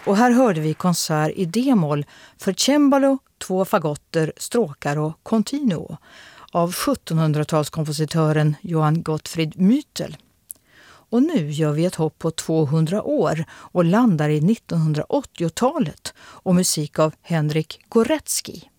Och här hörde vi konsert i D-moll för cembalo, 2 fagotter, stråkar och continuo av 1700-talskompositören Johann Gottfried Mütel. Och nu gör vi ett hopp på 200 år och landar i 1980-talet och musik av Henryk Górecki.